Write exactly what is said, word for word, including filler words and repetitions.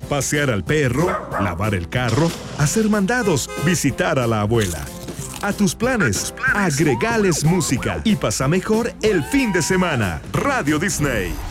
pasear al perro, lavar el carro, hacer mandados, visitar a la abuela. A tus planes, agregales música y pasa mejor el fin de semana. Radio Disney.